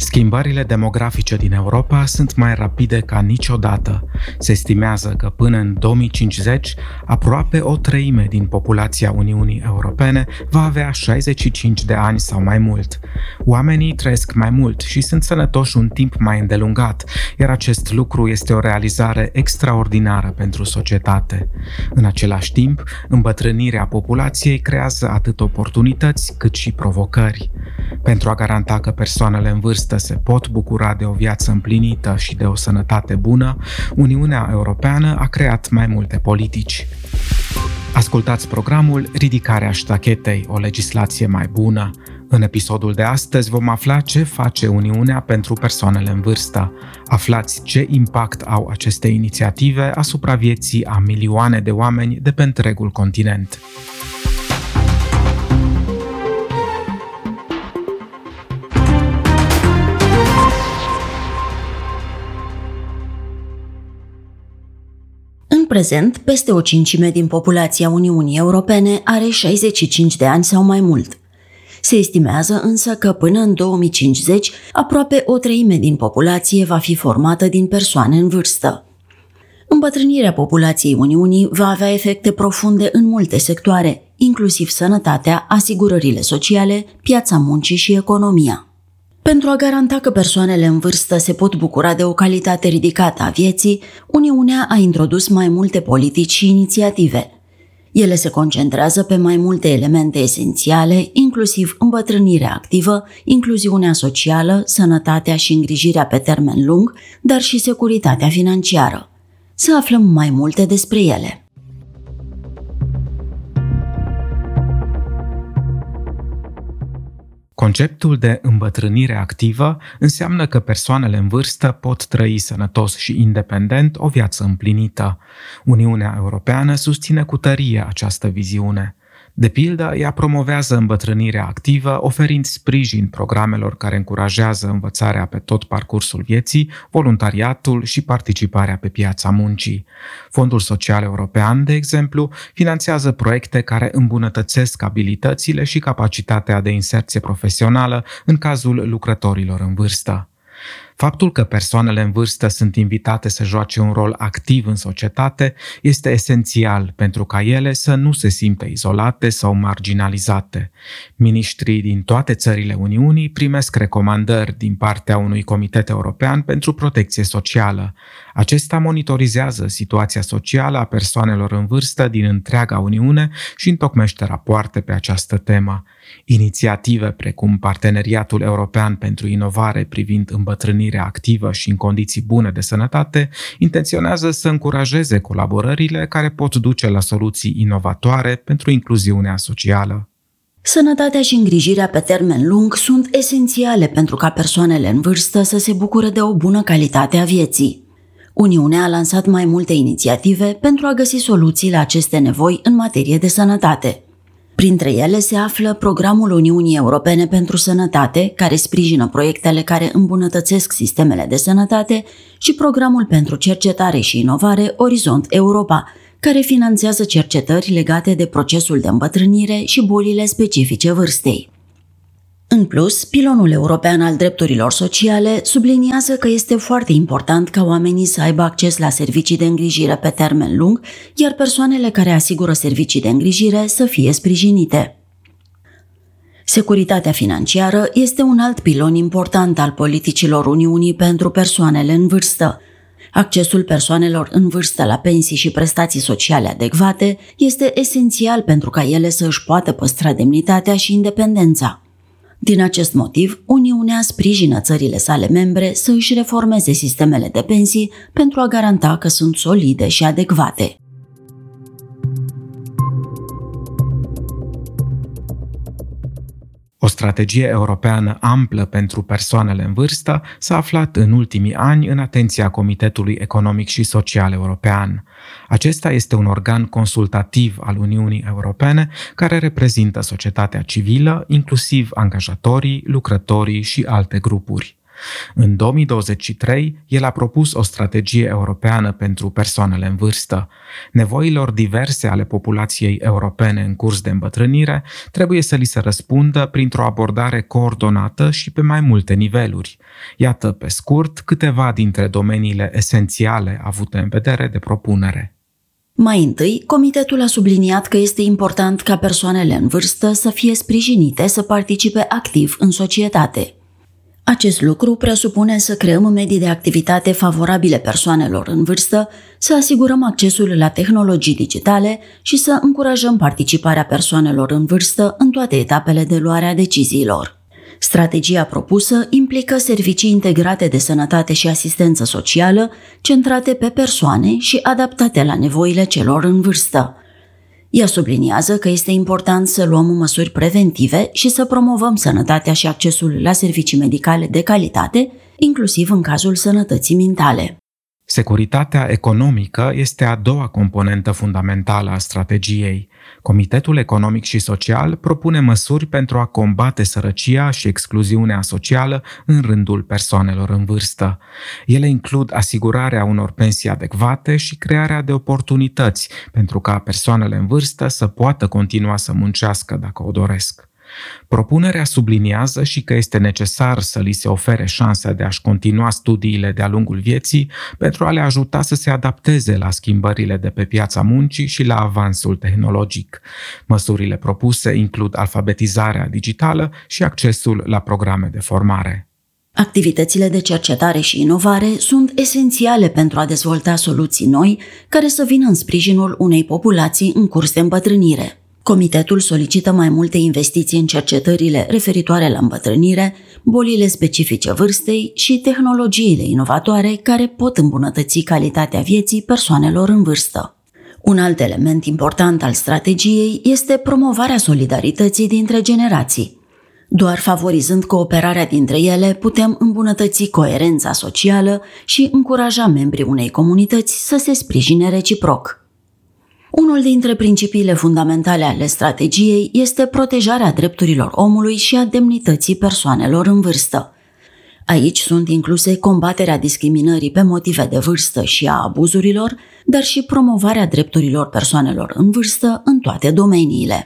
Schimbările demografice din Europa sunt mai rapide ca niciodată. Se estimează că până în 2050, aproape o treime din populația Uniunii Europene va avea 65 de ani sau mai mult. Oamenii trăiesc mai mult și sunt sănătoși un timp mai îndelungat, iar acest lucru este o realizare extraordinară pentru societate. În același timp, îmbătrânirea populației creează atât oportunități cât și provocări. Pentru a garanta că persoanele în vârstă se pot bucura de o viață împlinită și de o sănătate bună, Uniunea Europeană a creat mai multe politici. Ascultați programul Ridicarea ștachetei, o legislație mai bună. În episodul de astăzi vom afla ce face Uniunea pentru persoanele în vârstă. Aflați ce impact au aceste inițiative asupra vieții a milioane de oameni de pe întregul continent. În prezent, peste o cincime din populația Uniunii Europene are 65 de ani sau mai mult. Se estimează însă că până în 2050, aproape o treime din populație va fi formată din persoane în vârstă. Îmbătrânirea populației Uniunii va avea efecte profunde în multe sectoare, inclusiv sănătatea, asigurările sociale, piața muncii și economia. Pentru a garanta că persoanele în vârstă se pot bucura de o calitate ridicată a vieții, Uniunea a introdus mai multe politici și inițiative. Ele se concentrează pe mai multe elemente esențiale, inclusiv îmbătrânirea activă, incluziunea socială, sănătatea și îngrijirea pe termen lung, dar și securitatea financiară. Să aflăm mai multe despre ele. Conceptul de îmbătrânire activă înseamnă că persoanele în vârstă pot trăi sănătos și independent o viață împlinită. Uniunea Europeană susține cu tărie această viziune. De pildă, ea promovează îmbătrânirea activă, oferind sprijin programelor care încurajează învățarea pe tot parcursul vieții, voluntariatul și participarea pe piața muncii. Fondul Social European, de exemplu, finanțează proiecte care îmbunătățesc abilitățile și capacitatea de inserție profesională în cazul lucrătorilor în vârstă. Faptul că persoanele în vârstă sunt invitate să joace un rol activ în societate este esențial pentru ca ele să nu se simtă izolate sau marginalizate. Miniștrii din toate țările Uniunii primesc recomandări din partea unui comitet european pentru protecție socială. Acesta monitorizează situația socială a persoanelor în vârstă din întreaga Uniune și întocmește rapoarte pe această temă. Inițiative precum Parteneriatul European pentru Inovare privind îmbătrânirea activă și în condiții bune de sănătate intenționează să încurajeze colaborările care pot duce la soluții inovatoare pentru incluziunea socială. Sănătatea și îngrijirea pe termen lung sunt esențiale pentru ca persoanele în vârstă să se bucure de o bună calitate a vieții. Uniunea a lansat mai multe inițiative pentru a găsi soluții la aceste nevoi în materie de sănătate. Printre ele se află Programul Uniunii Europene pentru Sănătate, care sprijină proiectele care îmbunătățesc sistemele de sănătate, și Programul pentru Cercetare și Inovare Orizont Europa, care finanțează cercetări legate de procesul de îmbătrânire și bolile specifice vârstei. În plus, pilonul european al drepturilor sociale subliniază că este foarte important ca oamenii să aibă acces la servicii de îngrijire pe termen lung, iar persoanele care asigură servicii de îngrijire să fie sprijinite. Securitatea financiară este un alt pilon important al politicilor Uniunii pentru persoanele în vârstă. Accesul persoanelor în vârstă la pensii și prestații sociale adecvate este esențial pentru ca ele să își poată păstra demnitatea și independența. Din acest motiv, Uniunea sprijină țările sale membre să își reformeze sistemele de pensii pentru a garanta că sunt solide și adecvate. O strategie europeană amplă pentru persoanele în vârstă s-a aflat în ultimii ani în atenția Comitetului Economic și Social European. Acesta este un organ consultativ al Uniunii Europene care reprezintă societatea civilă, inclusiv angajatorii, lucrătorii și alte grupuri. În 2023, el a propus o strategie europeană pentru persoanele în vârstă. Nevoilor diverse ale populației europene în curs de îmbătrânire trebuie să li se răspundă printr-o abordare coordonată și pe mai multe niveluri. Iată, pe scurt, câteva dintre domeniile esențiale avute în vedere de propunere. Mai întâi, comitetul a subliniat că este important ca persoanele în vârstă să fie sprijinite să participe activ în societate. Acest lucru presupune să creăm medii de activitate favorabile persoanelor în vârstă, să asigurăm accesul la tehnologii digitale și să încurajăm participarea persoanelor în vârstă în toate etapele de luare a deciziilor. Strategia propusă implică servicii integrate de sănătate și asistență socială, centrate pe persoane și adaptate la nevoile celor în vârstă. Ea subliniază că este important să luăm măsuri preventive și să promovăm sănătatea și accesul la servicii medicale de calitate, inclusiv în cazul sănătății mentale. Securitatea economică este a doua componentă fundamentală a strategiei. Comitetul Economic și Social propune măsuri pentru a combate sărăcia și excluziunea socială în rândul persoanelor în vârstă. Ele includ asigurarea unor pensii adecvate și crearea de oportunități pentru ca persoanele în vârstă să poată continua să muncească dacă o doresc. Propunerea subliniază și că este necesar să li se ofere șansa de a-și continua studiile de-a lungul vieții pentru a le ajuta să se adapteze la schimbările de pe piața muncii și la avansul tehnologic. Măsurile propuse includ alfabetizarea digitală și accesul la programe de formare. Activitățile de cercetare și inovare sunt esențiale pentru a dezvolta soluții noi care să vină în sprijinul unei populații în curs de îmbătrânire. Comitetul solicită mai multe investiții în cercetările referitoare la îmbătrânire, bolile specifice vârstei și tehnologiile inovatoare care pot îmbunătăți calitatea vieții persoanelor în vârstă. Un alt element important al strategiei este promovarea solidarității dintre generații. Doar favorizând cooperarea dintre ele putem îmbunătăți coerența socială și încuraja membrii unei comunități să se sprijine reciproc. Unul dintre principiile fundamentale ale strategiei este protejarea drepturilor omului și a demnității persoanelor în vârstă. Aici sunt incluse combaterea discriminării pe motive de vârstă și a abuzurilor, dar și promovarea drepturilor persoanelor în vârstă în toate domeniile.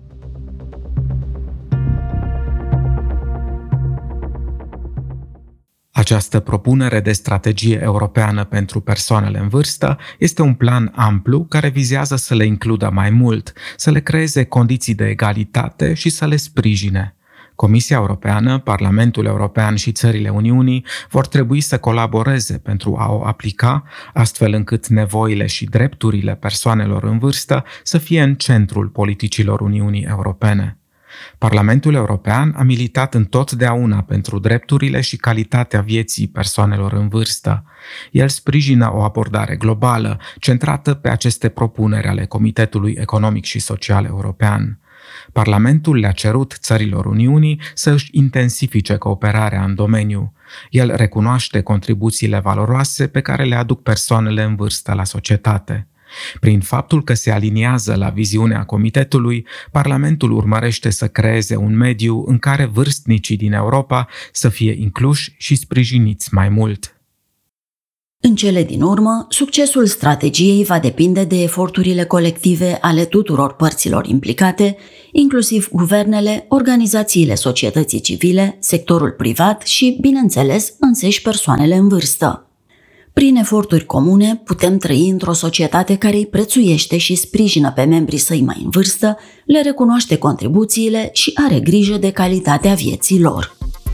Această propunere de strategie europeană pentru persoanele în vârstă este un plan amplu care vizează să le includă mai mult, să le creeze condiții de egalitate și să le sprijine. Comisia Europeană, Parlamentul European și țările Uniunii vor trebui să colaboreze pentru a o aplica, astfel încât nevoile și drepturile persoanelor în vârstă să fie în centrul politicilor Uniunii Europene. Parlamentul European a militat întotdeauna pentru drepturile și calitatea vieții persoanelor în vârstă. El sprijină o abordare globală, centrată pe aceste propuneri ale Comitetului Economic și Social European. Parlamentul le-a cerut țărilor Uniunii să își intensifice cooperarea în domeniu. El recunoaște contribuțiile valoroase pe care le aduc persoanele în vârstă la societate. Prin faptul că se aliniază la viziunea Comitetului, Parlamentul urmărește să creeze un mediu în care vârstnicii din Europa să fie incluși și sprijiniți mai mult. În cele din urmă, succesul strategiei va depinde de eforturile colective ale tuturor părților implicate, inclusiv guvernele, organizațiile societății civile, sectorul privat și, bineînțeles, înseși persoanele în vârstă. Prin eforturi comune putem trăi într-o societate care îi prețuiește și sprijină pe membrii săi mai în vârstă, le recunoaște contribuțiile și are grijă de calitatea vieții lor.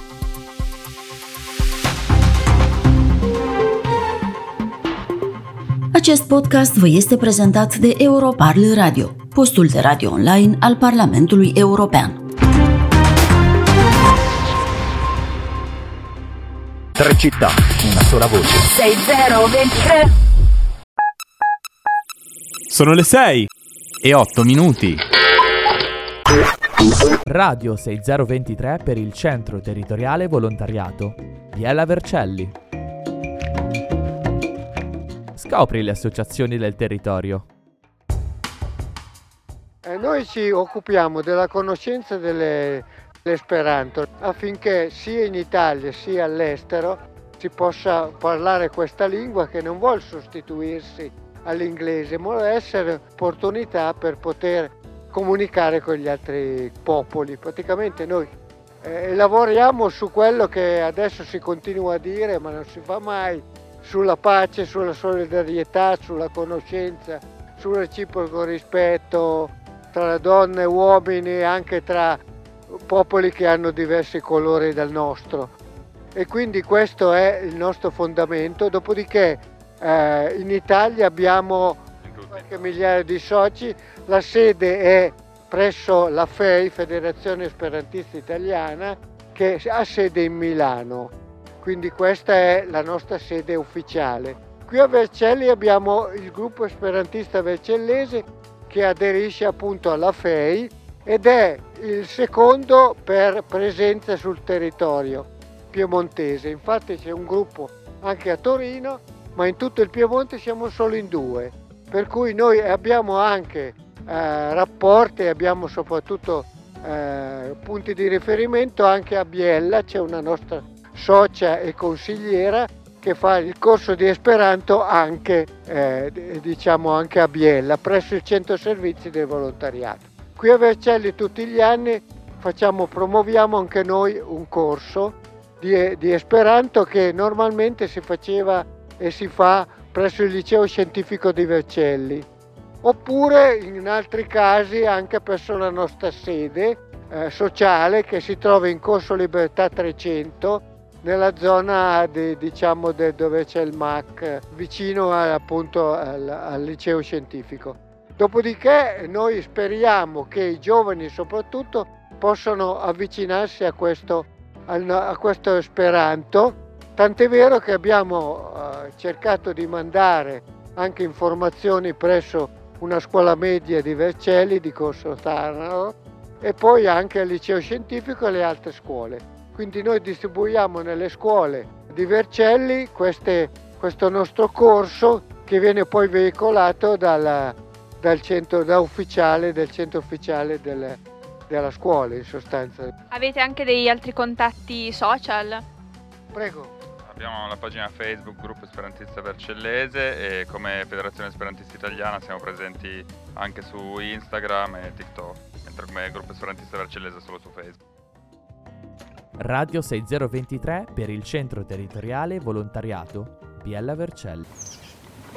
Acest podcast vă este prezentat de Europarl Radio, postul de radio online al Parlamentului European. Tre città, una sola voce. 6023. Sono le 6:08. Radio 6023 per il Centro Territoriale Volontariato di Ella Vercelli. Scopri le associazioni del territorio. Noi ci occupiamo della conoscenza delle l'esperanto, affinché sia in Italia sia all'estero si possa parlare questa lingua che non vuol sostituirsi all'inglese, ma vuole essere opportunità per poter comunicare con gli altri popoli. Praticamente noi lavoriamo su quello che adesso si continua a dire, ma non si fa mai, sulla pace, sulla solidarietà, sulla conoscenza, sul reciproco rispetto tra donne e uomini, anche tra popoli che hanno diversi colori dal nostro. E quindi questo è il nostro fondamento. Dopodiché in Italia abbiamo qualche migliaia di soci, la sede è presso la FEI, Federazione Esperantista Italiana, che ha sede in Milano, quindi questa è la nostra sede ufficiale. Qui a Vercelli abbiamo il gruppo esperantista vercellese che aderisce appunto alla FEI ed è il secondo per presenza sul territorio piemontese. Infatti c'è un gruppo anche a Torino, ma in tutto il Piemonte siamo solo in 2, per cui noi abbiamo anche rapporti, abbiamo soprattutto punti di riferimento anche a Biella. C'è una nostra socia e consigliera che fa il corso di Esperanto anche anche a Biella, presso il centro servizi del volontariato. Qui a Vercelli tutti gli anni promuoviamo anche noi un corso di Esperanto che normalmente si faceva e si fa presso il liceo scientifico di Vercelli, oppure in altri casi anche presso la nostra sede sociale che si trova in Corso Libertà 300 nella zona dove c'è il MAC, vicino appunto al liceo scientifico. Dopodiché noi speriamo che i giovani soprattutto possano avvicinarsi a questo Esperanto, tant'è vero che abbiamo cercato di mandare anche informazioni presso una scuola media di Vercelli, di Corso Tarnaro, e poi anche al liceo scientifico e alle altre scuole. Quindi noi distribuiamo nelle scuole di Vercelli questo nostro corso che viene poi veicolato del centro ufficiale della scuola, in sostanza. Avete anche degli altri contatti social? Prego. Abbiamo la pagina Facebook Gruppo Esperantista Vercellese e come Federazione Esperantista Italiana siamo presenti anche su Instagram e TikTok, mentre come Gruppo Esperantista Vercellese solo su Facebook. Radio 6023 per il Centro Territoriale Volontariato Biella Vercelli.